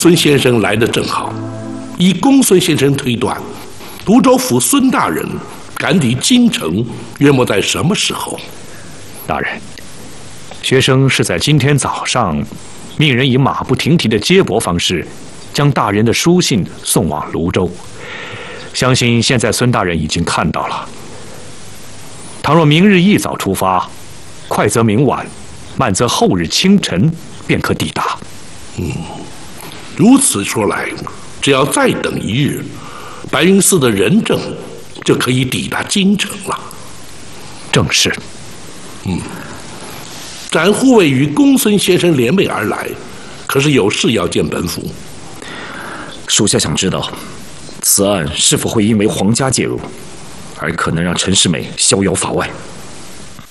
孙先生来得正好，以公孙先生推断，都州府孙大人赶抵京城约莫在什么时候？ 大人，学生是在今天早上，命人以马不停蹄的接驳方式，将大人的书信送往泸州。相信现在孙大人已经看到了。倘若明日一早出发，快则明晚，慢则后日清晨便可抵达。 如此说来，只要再等一日，白云寺的仁政就可以抵达京城了。 正是。 展护卫与公孙先生联袂而来，可是有事要见本府。 属下想知道，此案是否会因为皇家介入，而可能让陈世美逍遥法外？